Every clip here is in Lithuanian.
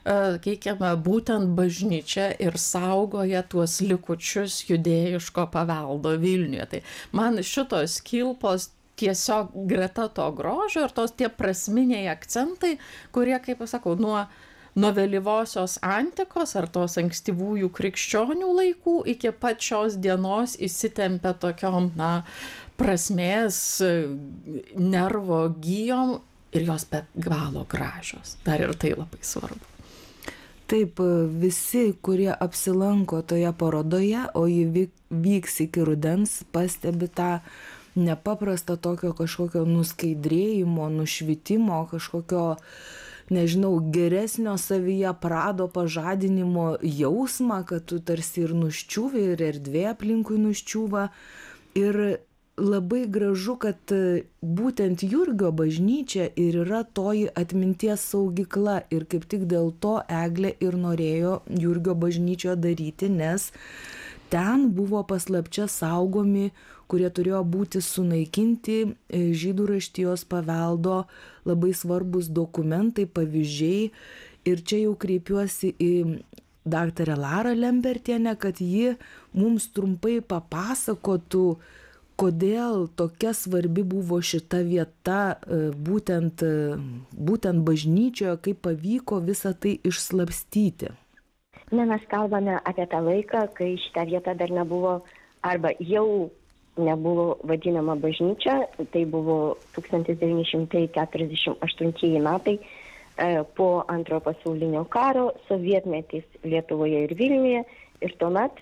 sakykime, būtent bažnyčia ir saugoja tuos likučius judėjiško paveldo Vilniuje. Tai man šitos kilpos tiesiog greta to grožio ir tos tie prasminiai akcentai, kurie, kaip aš sakau, nuo vėlyvosios antikos ar tos ankstyvųjų krikščionių laikų iki pačios dienos įsitempia tokiom, prasmės nervo gijom ir jos be galo gražios. Dar ir tai labai svarbu. Taip, visi, kurie apsilanko toje parodoje, o ji vyks iki rudens, pastebi tą nepaprastą tokio kažkokio nuskaidrėjimo, nušvitimo, kažkokio, nežinau, geresnio savyje prado pažadinimo jausmą, kad tu tarsi ir nuščiūvi, ir erdvė aplinkui nuščiūva. Ir labai gražu, kad būtent Jurgio bažnyčia ir yra toji atminties saugykla. Ir kaip tik dėl to Eglė ir norėjo Jurgio bažnyčioje daryti, nes ten buvo paslapčia saugomi, kurie turėjo būti sunaikinti žydų raštijos paveldo labai svarbus dokumentai, pavyzdžiai. Ir čia jau kreipiuosi į daktarę Larą Lempertienę, kad ji mums trumpai papasakotų, kodėl tokia svarbi buvo šita vieta būtent bažnyčioje, kaip pavyko visą tai išslapstyti. Mes kalbame apie tą laiką, kai šita vieta dar nebuvo arba jau nebuvo vadinama bažnyčia. Tai buvo 1948 metai po Antrojo pasaulinio karo, sovietmetis Lietuvoje ir Vilniuje. Ir tuomet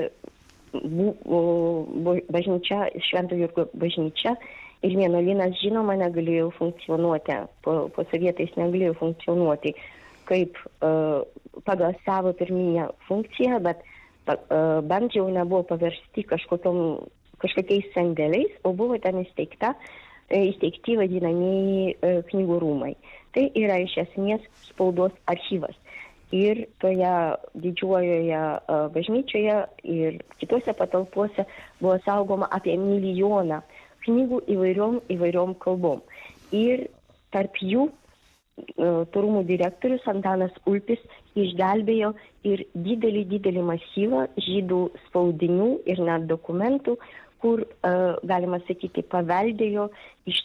bažnyčia, Švento Jurgio bažnyčia ir vienuolynas žinoma negalėjo funkcionuoti, po sovietais negalėjo funkcionuoti kaip pagal savo pirminę funkciją, bet bent jau nebuvo paversti kažkokiais sandėliais, o buvo ten įsteigti vadinamieji knygų rūmai. Tai yra iš esmės spaudos archyvas. Ir toje didžiojoje bažnyčioje ir kitose patalpose buvo saugoma apie 1 milijoną knygų įvairiom kalbom. Ir tarp jų rūmų direktorius Antanas Ulpis išgelbėjo ir didelį masyvą žydų spaudinių ir net dokumentų, kur, galima sakyti, paveldėjo iš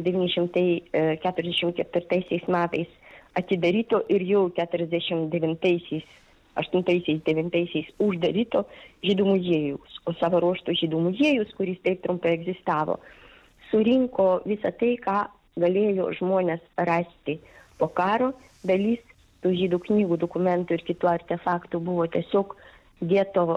1944 metais atidaryto ir jau 49-ais, 8-9 uždaryto žydų muziejus. O savo ruožtų žydų muziejus, kuris taip trumpai egzistavo, surinko visą tai, ką galėjo žmonės rasti po karo. Dalis tų žydų knygų, dokumentų ir kitų artefaktų buvo tiesiog geto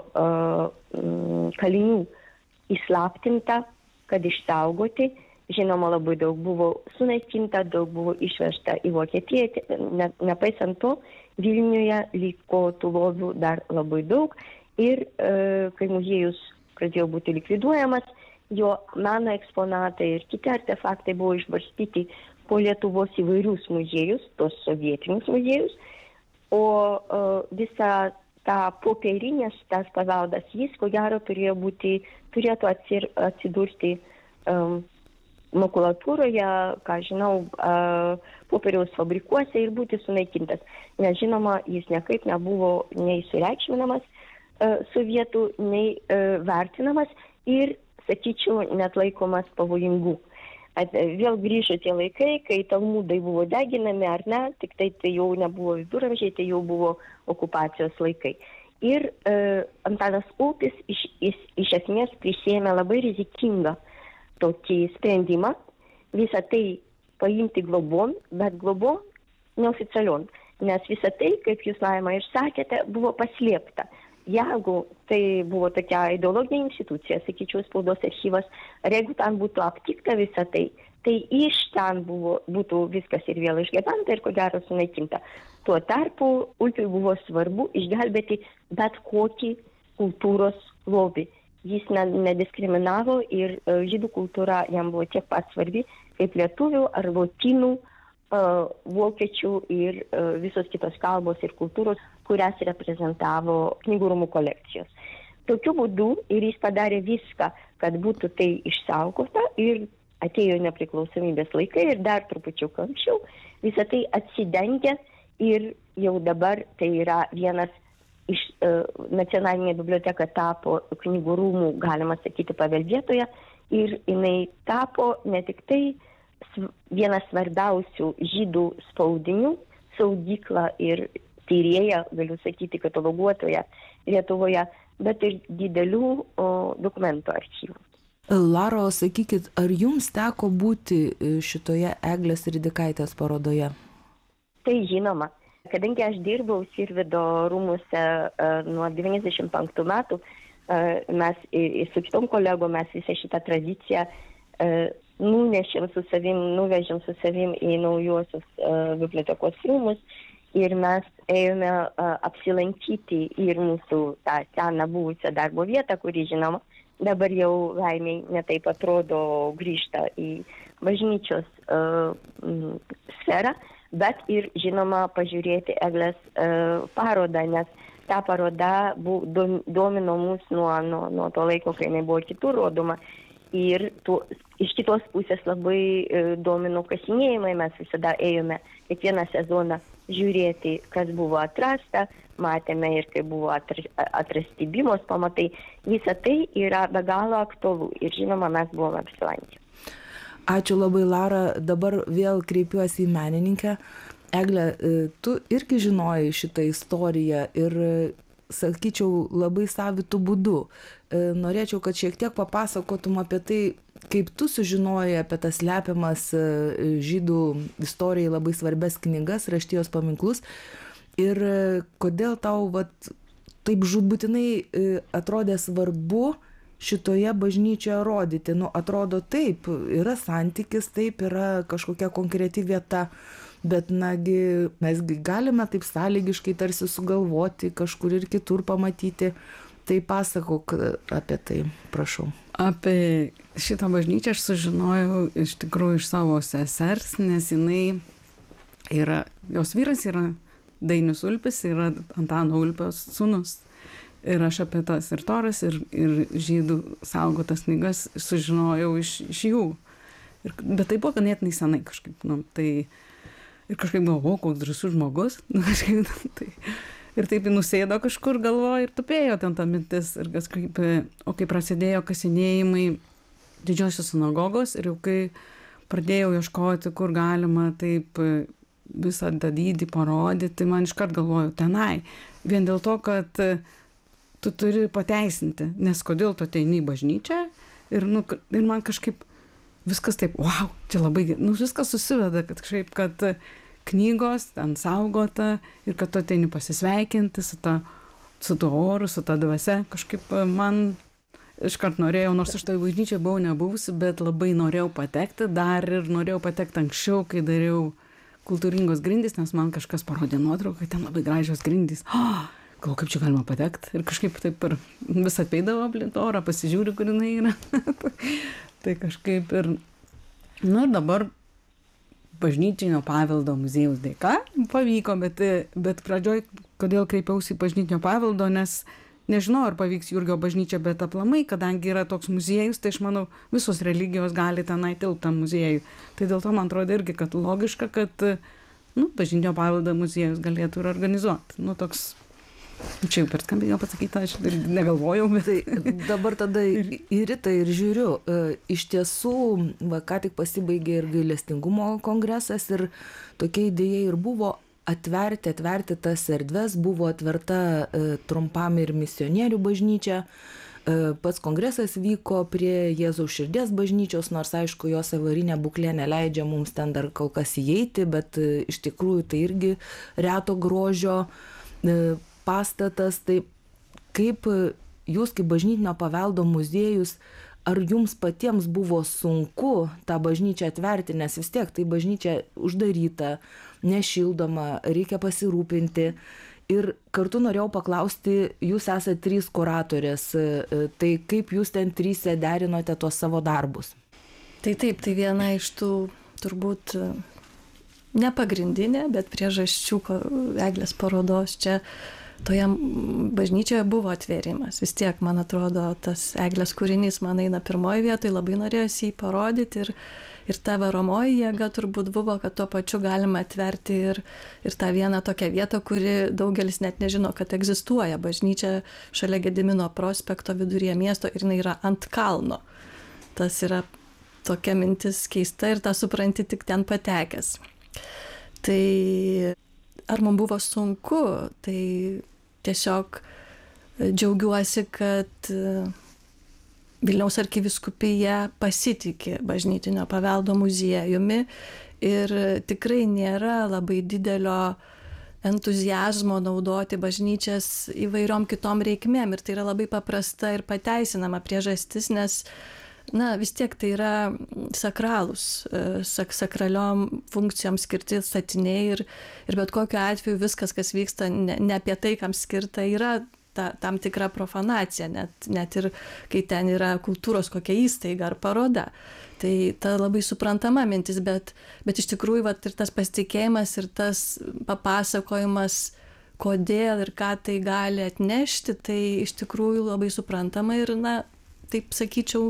kalinių įslaptinta, kad išsaugoti. Žinoma, labai daug buvo sunaikinta, daug buvo išvežta į Vokietiją. Nepaisant to, Vilniuje liko tų lobių dar labai daug. Ir kai muziejus pradėjo būti likviduojamas, jo meno eksponatai ir kiti artefaktai buvo išbarstyti po Lietuvos įvairius muziejus, tos sovietinius muziejus, o visa ta popierinės tas paveldas, jis ko gero turėtų atsidurti makulatūroje, ką žinau, popieriaus fabrikuose ir būti sunaikintas. Nes žinoma, jis niekaip nebuvo nei sureikšminamas sovietų, nei vertinamas ir, sakyčiau, net laikomas pavojingu. Vėl grįžo tie laikai, kai talmudai buvo deginami ar ne, tik tai jau nebuvo viduramžiai, tai jau buvo okupacijos laikai. Ir Antanas Ulpis iš esmės prisėmė labai rizikingą tokį sprendimą, visą tai paimti globon, bet globon neoficialion, nes visą tai, kaip jūs, Laima, ir sakėte, buvo paslėpta. Jeigu tai buvo tokia ideologinė institucija, sakyčiau, spaudos archyvas, ar jeigu ten būtų aptikta visą tai, tai iš ten būtų viskas ir vėl išgabenta ir ko gero sunaikinta. Tuo tarpu Ulpiui buvo svarbu išgelbėti bet kokį kultūros lobį. Jis nediskriminavo ir žydų kultūra jam buvo tiek pat svarbi kaip lietuvių ar lotynų, vokiečių ir visos kitos kalbos ir kultūros, kurias reprezentavo knygų rūmų kolekcijos. Tokiu būdu ir jis padarė viską, kad būtų tai išsaugota ir atėjo nepriklausomybės laikai ir dar trupučiau anksčiau, visą tai atsidengė ir jau dabar tai yra vienas iš nacionalinė biblioteka tapo knygų rūmų, galima sakyti, paveldėtoja ir jinai tapo ne tik tai vienas svarbiausių žydų spaudinių, saugykla ir tyrėja, galiu sakyti, kataloguotoja Lietuvoje, bet ir didelių dokumentų archyvų. Lara, sakykit, ar jums teko būti šitoje Eglės Ridikaitės parodoje? Tai žinoma. Kadangi aš dirbau Sirvydo rūmuose nuo 95 metų, mes su kitom kolegom mes visą šitą tradiciją nuvežėm su savim į naujosios bibliotekos rūmus ir mes ėjome apsilankyti ir mūsų tą seną buvusią darbo vietą, kuri, žinoma, dabar jau laimiai netaip atrodo grįžta į bažnyčios sferą, bet ir, žinoma, pažiūrėti Eglės parodą, nes ta paroda domino mus nuo to laiko, kai jinai buvo kitur rodoma. Ir iš kitos pusės labai domino kasinėjimai, mes visada ėjome kiekvieną sezoną žiūrėti, kas buvo atrasta, matėme ir kai buvo atrasti Bimos pamatai. Visa tai yra be galo aktualu ir, žinoma, mes buvome apsilankę. Ačiū labai, Lara. Dabar vėl kreipiuosi į menininkę. Egle, tu irgi žinojai šitą istoriją ir, sakyčiau, labai savitų būdų. Norėčiau, kad šiek tiek papasakotum apie tai, kaip tu sužinojai apie tas slepiamas žydų istorijai labai svarbias knygas, raštijos paminklus ir kodėl tau taip žūtbūtinai atrodė svarbu šitoje bažnyčioje rodyti. Atrodo taip, yra santykis, taip, yra kažkokia konkreti vieta, bet mesgi galime taip sąlygiškai tarsi sugalvoti, kažkur ir kitur pamatyti. Tai pasakok apie tai, prašau. Apie šitą bažnyčią aš sužinojau iš tikrųjų iš savo sesers, nes jos vyras yra Dainius Ulpis, yra Antano Ulpio sūnus. Ir aš apie tas ir toras, ir žydų saugotas knygas sužinojau iš jų. Bet tai buvo ganėtinai senai kažkaip. Ir kažkaip galvojau, koks drąsus žmogus. Ir taip nusėdo kažkur galvoje ir tupėjo ten ta mintis. Ir kažkaip, o kai prasidėjo kasinėjimai didžiosios sinagogos ir jau kai pradėjau ieškoti, kur galima taip visą tą dydį parodyti, man iškart galvojau tenai. Vien dėl to, kad tu turi pateisinti, nes kodėl tu ateini į bažnyčią ir man kažkaip viskas taip, wow, čia labai, viskas susiveda, kad kažkaip, kad knygos ten saugota ir kad tu ateini pasisveikinti su tuo oru, su ta dvasia, kažkaip man iškart norėjau, nors aš tai bažnyčiai buvau nebuvusi, bet labai norėjau patekti, dar ir norėjau patekti anksčiau, kai dariau kultūringos grindys, nes man kažkas parodė nuotrauką, kad ten labai gražios grindys. Galvoju, kaip čia galima patekti. Ir kažkaip taip ir vis apeidavo aplink orą, pasižiūri, kur jinai yra. Tai kažkaip ir... ir dabar bažnytinio paveldo muziejaus dėka pavyko, bet pradžioj, kodėl kreipiausi į bažnytinio paveldo, nes nežinau, ar pavyks Jurgio bažnyčia, bet aplamai, kadangi yra toks muziejus, tai aš manau, visos religijos gali tenai tilpti tam muziejui. Tai dėl to man atrodo irgi, kad logiška, kad bažnytinio paveldo muziejus galėtų ir organizuoti. Toks... Čia jau per skambiai gal pasakyta, aš negalvojau, bet... Tai dabar tada į rytą ir žiūriu. Iš tiesų, ką tik pasibaigė ir gailestingumo kongresas ir tokia idėja ir buvo atverti tas erdves, buvo atverta trumpam ir misionierių bažnyčia. Pats kongresas vyko prie Jėzaus širdies bažnyčios, nors aišku, jos avarinė būklė neleidžia mums ten dar kol kas įeiti, bet iš tikrųjų tai irgi reto grožio pastatas. Tai kaip jūs kaip bažnytinio paveldo muziejus, ar jums patiems buvo sunku tą bažnyčią atverti, nes vis tiek tai bažnyčia uždaryta, nešildoma, reikia pasirūpinti. Ir kartu norėjau paklausti, jūs esate 3 kuratorės, tai kaip jūs ten 3 derinote tuos savo darbus? Tai taip, tai viena iš tų turbūt ne pagrindinė, bet priežasčių Eglės parodos čia toje bažnyčioje buvo atvėrimas. Vis tiek, man atrodo, tas Eglės kūrinys man eina pirmoje vietoje, labai norėjosi jį parodyti Ir ta varomoji jėga turbūt buvo, kad tuo pačiu galima atverti ir tą vieną tokią vietą, kuri daugelis net nežino, kad egzistuoja. Bažnyčia šalia Gedimino prospekto viduryje miesto ir jinai yra ant kalno. Tas yra tokia mintis keista ir tą supranti tik ten patekęs. Tai ar mums buvo sunku, tai tiesiog džiaugiuosi, kad Vilniaus arkivyskupija pasitikė bažnytinio paveldo muziejumi ir tikrai nėra labai didelio entuziazmo naudoti bažnyčias įvairiom kitom reikmėm. Ir tai yra labai paprasta ir pateisinama priežastis, nes vis tiek tai yra sakralūs, sakraliom funkcijom skirti statiniai ir bet kokiu atveju viskas, kas vyksta, ne apie tai, kam skirta, yra tam tikra profanacija, net ir kai ten yra kultūros kokia įstaiga ar paroda. Tai ta labai suprantama mintis, bet iš tikrųjų ir tas pasitikėjimas ir tas papasakojimas, kodėl ir ką tai gali atnešti, tai iš tikrųjų labai suprantama ir, taip sakyčiau,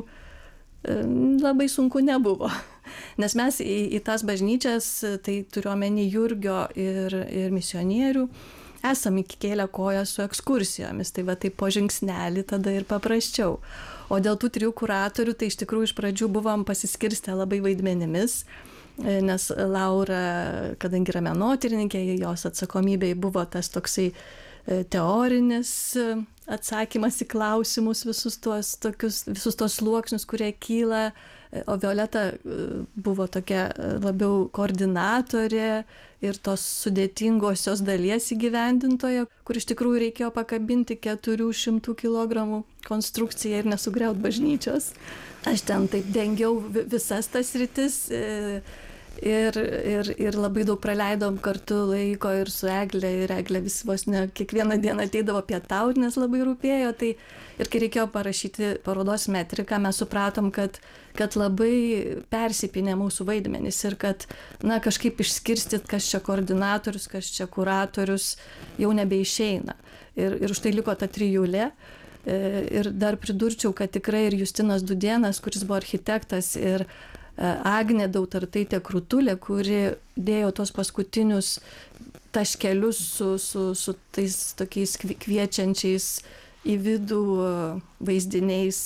labai sunku nebuvo. Nes mes į tas bažnyčias, tai turiuomenį Jurgio ir misionierių, esam įkėlę koją su ekskursijomis, tai taip po žingsnelį tada ir paprasčiau. O dėl tų 3 kuratorių, tai iš tikrųjų iš pradžių buvom pasiskirstę labai vaidmenimis, nes Laura, kadangi yra menotyrininkė, jos atsakomybei buvo tas toksai teorinis atsakymas į klausimus, visus tos sluoksnius, kurie kyla, o Violeta buvo tokia labiau koordinatorė ir tos sudėtingosios dalies įgyvendintoja, kur iš tikrųjų reikėjo pakabinti 400 kg konstrukciją ir nesugriaut bažnyčios. Aš ten taip dengiau visas tas sritis ir labai daug praleidom kartu laiko ir su Egle, ir Egle vis vos ne kiekvieną dieną ateidavo pietauti, nes labai rūpėjo. Tai ir kai reikėjo parašyti parodos metriką, mes supratom, kad labai persipinė mūsų vaidmenys ir kad kažkaip išskirstyt, kas čia koordinatorius, kas čia kuratorius, jau nebeišeina. Ir už tai liko ta trijulė. Ir dar pridurčiau, kad tikrai ir Justinas Dudėnas, kuris buvo architektas, ir Agnė Dautartaitė Krutulė, kuri dėjo tos paskutinius taškelius su tais tokiais kviečiančiais į vidų vaizdiniais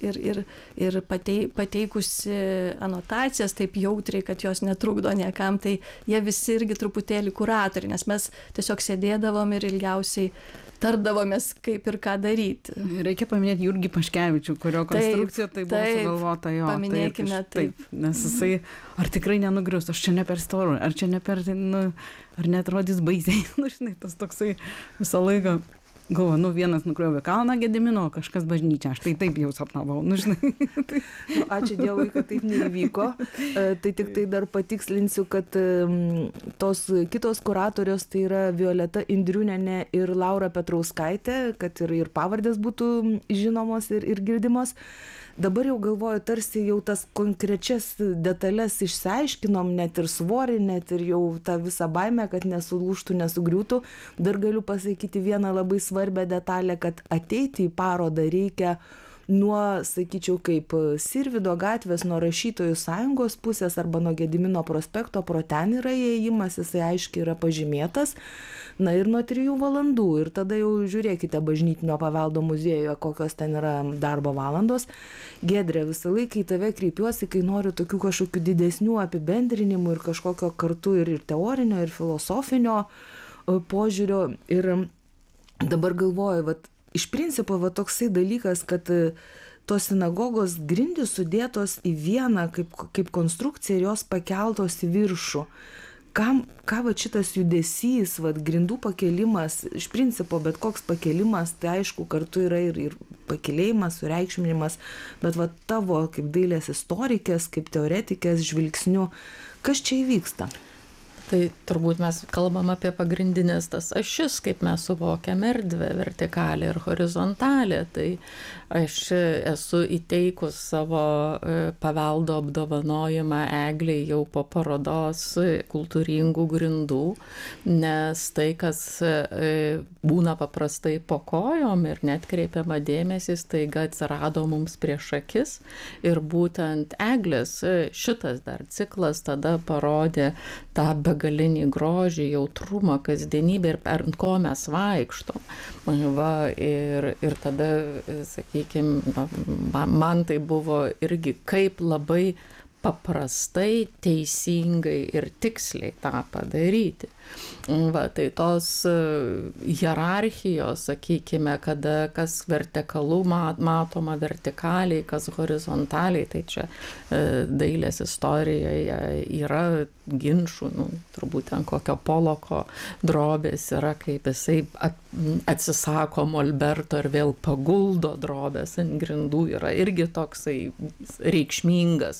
ir pateikusi anotacijas taip jautriai, kad jos netrukdo niekam, tai jie visi irgi truputėlį kuratoriai, nes mes tiesiog sėdėdavom ir ilgiausiai tardavomės, kaip ir ką daryti. Reikia paminėti Jurgį Paškevičių, kurio konstrukcija tai buvo sugalvota jo. Paminėkime taip. Nes jisai, ar tikrai nenugrius, aš čia ne per storu, ar čia ne per, ar netrodys baisiai, žinai, tas toksai visą laiką. Galvoju, vienas nukriovė kalną Gedimino, kažkas bažnyčia, aš tai taip jau sapnavau, žinai. Ačiū Dievui, kad taip neįvyko. Tai tik tai dar patikslinsiu, kad tos kitos kuratorios tai yra Violeta Indriūnienė ir Laura Petrauskaitė, kad ir pavardės būtų žinomos ir girdimos. Dabar jau galvoju, tarsi jau tas konkrečias detalės išsiaiškinom, net ir svorį, net ir jau tą visą baimę, kad nesulūžtų, nesugriūtų. Dar galiu pasakyti vieną labai svarbią detalę, kad ateiti į parodą reikia nuo, sakyčiau, kaip Sirvydo gatvės, nuo Rašytojų sąjungos pusės arba nuo Gedimino prospekto, pro ten yra įėjimas, jisai aiškiai yra pažymėtas. Ir nuo 3 valandų. Ir tada jau žiūrėkite bažnytinio paveldo muziejuje, kokios ten yra darbo valandos. Giedre, visą laiką į tave kreipiuosi, kai noriu tokių kažkokių didesnių apibendrinimų ir kažkokio kartu ir teorinio, ir filosofinio požiūrio. Ir dabar galvoju, iš principo toksai dalykas, kad tos sinagogos grindys sudėtos į vieną kaip konstrukcija ir jos pakeltos į viršų. Ką šitas judesys, grindų pakelimas, iš principo bet koks pakelimas, tai aišku kartu yra ir pakilėjimas, sureikšminimas, bet tavo kaip dailės istorikės, kaip teoretikės žvilgsniu, kas čia įvyksta? Tai turbūt mes kalbam apie pagrindinės tas ašis, kaip mes suvokiam erdvę, vertikalę ir horizontalę. Tai aš esu įteikus savo paveldo apdovanojimą Eglei jau po parodos kultūringų grindų, nes tai, kas būna paprastai po kojom ir netkreipiama dėmesį, staiga atsirado mums prieš akis. Ir būtent Eglės šitas dar ciklas tada parodė tą begalinį grožį, jautrumą, kasdienybę ir per ko mes vaikštom. Ir tada, sakykime, man tai buvo irgi kaip labai paprastai, teisingai ir tiksliai tą padaryti. Tai tos hierarchijos, sakykime, kada kas vertikalu matoma vertikaliai, kas horizontaliai, tai čia dailės istorijoje yra ginčų, turbūt ten kokio Poloko drobės yra, kaip jisai atsisako molberto ir vėl paguldo drobės ant grindų, yra irgi toksai reikšmingas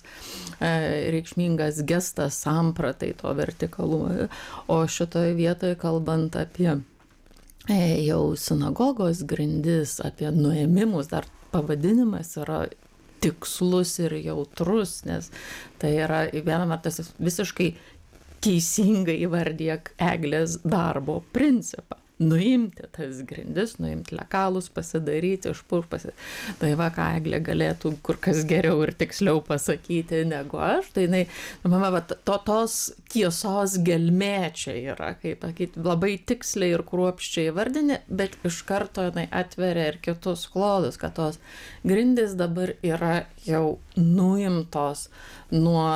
gestas, sampratai to vertikalumo. O šitoje vietoje, kalbant apie jau sinagogos grindis, apie nuėmimus, dar pavadinimas yra tikslus ir jautrus, nes tai yra viena vertus visiškai teisingai įvardija Eglės darbo principą. Nuimti tas grindis, nuimti lekalus, pasidaryti, Tai va, ką Eglė galėtų kur kas geriau ir tiksliau pasakyti negu aš. Tai tos tiesos gelmė čia yra, kaip sakyti, labai tiksliai ir kruopščiai įvardinė, bet iš karto atveria ir kitus klodus, kad tos grindys dabar yra jau nuimtos nuo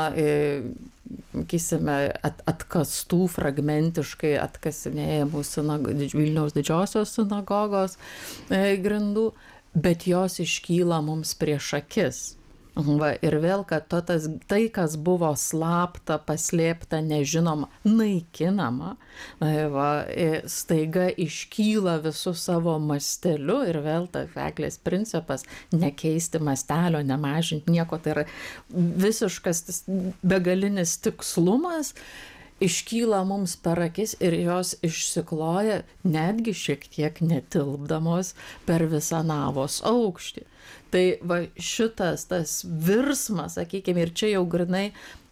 atkastų, fragmentiškai atkasinėjamų Vilniaus didžiosios sinagogos grindų, bet jos iškyla mums prieš akis. Ir vėl, kad tai, kas buvo slapta, paslėpta, nežinoma, naikinama, staiga iškyla visų savo masteliu ir vėl tas Eglės principas nekeisti mastelio, nemažinti nieko, tai yra visiškas tas begalinis tikslumas, iškyla mums per akis ir jos išsikloja netgi šiek tiek netilpdamos per visą navos aukštį. Tai va šitas, tas virsmas, sakykime, ir čia jau grinai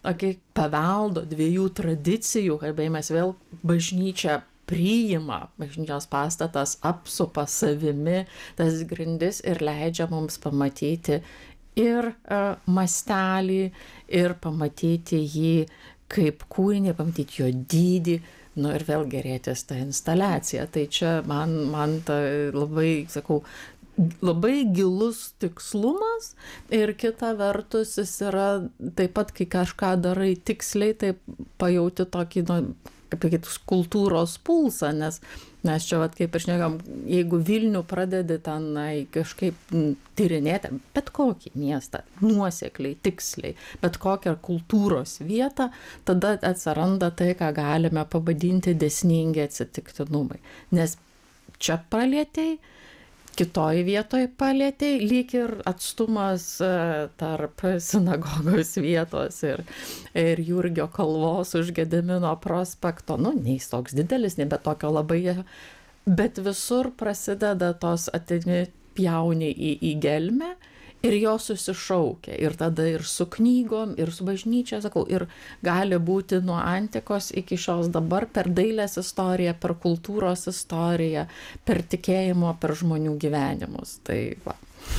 paveldo dviejų tradicijų, kalbėjimas vėl bažnyčia priima, bažnyčios pastatas apsupa savimi tas grindis ir leidžia mums pamatyti ir mastelį, ir pamatyti jį kaip kūrinį, pamatyti jo dydį, ir vėl gerėtis tą instaliaciją. Tai čia man ta labai, sakau, labai gilus tikslumas ir kita vertus jis yra taip pat, kai kažką darai tiksliai, taip pajauti tokį, kaip sakyti, kultūros pulsą, nes čia, kaip aš šnekam, jeigu Vilnių pradedi ten kažkaip tyrinėti, bet kokį miestą, nuosekliai, tiksliai, bet kokią kultūros vietą, tada atsiranda tai, ką galime pavadinti dėsningi atsitiktinumai. Nes čia palietei, kitoj vietoj palietei, lyg ir atstumas tarp sinagogos vietos ir Jurgio kalvos už Gedimino prospekto, nei toks didelis, nei bet tokio labai, bet visur prasideda tos atimi pjauni į gelmę ir jos susišaukia. Ir tada ir su knygom, ir su bažnyčia, sakau, ir gali būti nuo antikos iki šios dabar per dailės istoriją, per kultūros istoriją, per tikėjimo, per žmonių gyvenimus. Tai va.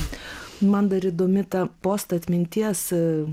Man dar įdomi ta postatminties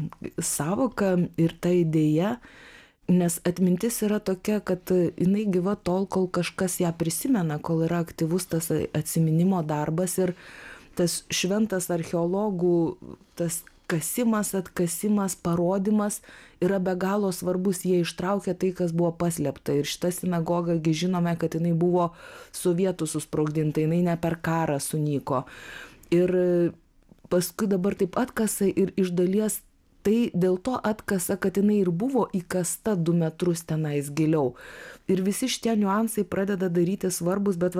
savoka ir ta idėja, nes atmintis yra tokia, kad jinai gyva tol, kol kažkas ją prisimena, kol yra aktyvus tas atsiminimo darbas ir tas šventas archeologų, tas kasimas, atkasimas, parodymas yra be galo svarbus, jie ištraukė tai, kas buvo paslėpta. Ir šita sinagoga, žinome, kad jinai buvo sovietų susprogdinta, jinai ne per karą sunyko. Ir paskui dabar taip atkasa ir iš dalies tai dėl to atkasa, kad jinai ir buvo įkasta 2 metrus tenais giliau. Ir visi šitie niuansai pradeda daryti svarbus, bet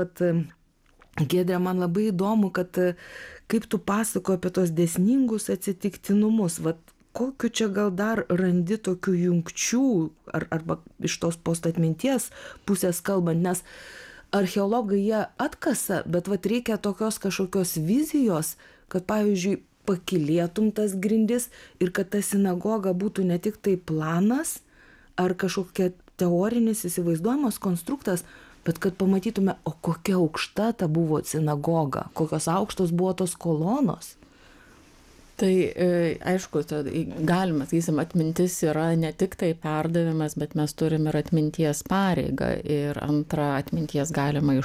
Giedre, man labai įdomu, kad kaip tu pasakoji apie tos dėsningus atsitiktinumus, kokiu čia gal dar randi tokių jungčių, arba iš tos postatminties pusės kalbant, nes archeologai jie atkasa, bet vat reikia tokios kažkokios vizijos, kad pavyzdžiui pakylėtum tas grindis ir kad ta sinagoga būtų ne tik tai planas ar kažkokia teorinis įsivaizduojamas konstruktas, bet kad pamatytume, o kokia aukšta ta buvo sinagoga, kokios aukštos buvo tos kolonos. Tai aišku, galima, sakysim, atmintis yra ne tik tai perdavimas, bet mes turim ir atminties pareigą. Ir antrą atminties galima